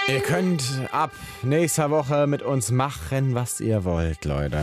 Ihr könnt ab nächster Woche mit uns machen, was ihr wollt, Leute.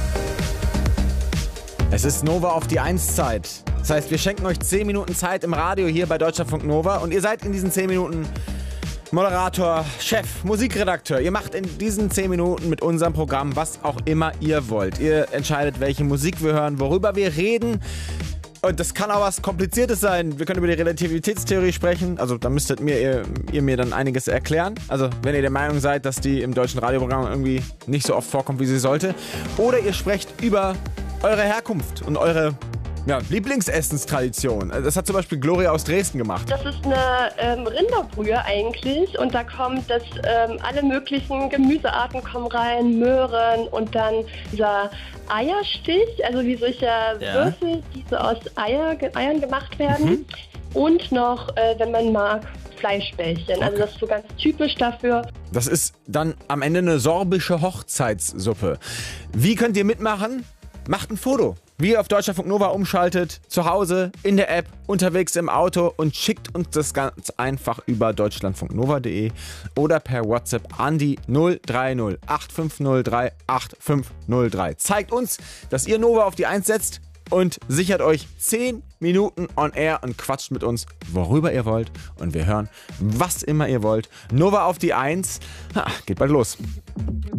Es ist Nova auf die 1-Zeit. Das heißt, wir schenken euch 10 Minuten Zeit im Radio hier bei Deutschlandfunk Nova und ihr seid in diesen 10 Minuten Moderator, Chef, Musikredakteur. Ihr macht in diesen 10 Minuten mit unserem Programm, was auch immer ihr wollt. Ihr entscheidet, welche Musik wir hören, worüber wir reden. Und das kann auch was Kompliziertes sein. Wir können über die Relativitätstheorie sprechen. Also da müsstet ihr mir dann einiges erklären. Also wenn ihr der Meinung seid, dass die im deutschen Radioprogramm irgendwie nicht so oft vorkommt, wie sie sollte. Oder ihr sprecht über eure Herkunft und eure Lieblingsessenstradition. Das hat zum Beispiel Gloria aus Dresden gemacht. Das ist eine Rinderbrühe eigentlich und da kommt alle möglichen Gemüsearten kommen rein, Möhren und dann dieser Eierstich, also wie solche Würfel, die so aus Eiern gemacht werden. Und noch, wenn man mag, Fleischbällchen. Also das ist so ganz typisch dafür. Das ist dann am Ende eine sorbische Hochzeitssuppe. Wie könnt ihr mitmachen? Macht ein Foto. Wie ihr auf Deutschlandfunk Nova umschaltet, zu Hause, in der App, unterwegs im Auto und schickt uns das ganz einfach über deutschlandfunknova.de oder per WhatsApp an die 030 8503 8503. Zeigt uns, dass ihr Nova auf die 1 setzt und sichert euch 10 Minuten on air und quatscht mit uns, worüber ihr wollt. Und wir hören, was immer ihr wollt. Nova auf die 1. Geht bald los.